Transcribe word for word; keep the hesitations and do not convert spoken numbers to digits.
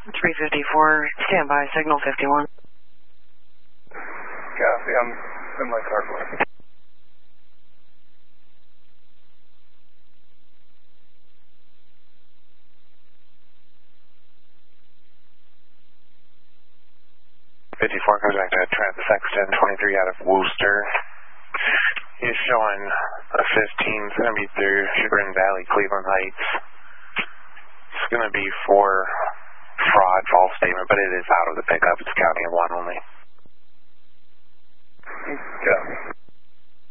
three fifty-four, stand by, signal fifty-one. Copy, I'm in my car for it. fifty-four comes back to Transx ten twenty-three out of Wooster. He's showing a fifteen. It's going to be through Chagrin Valley, Cleveland Heights. It's going to be for fraud, false statement, but it is out of the pickup. It's counting of one only. Yeah.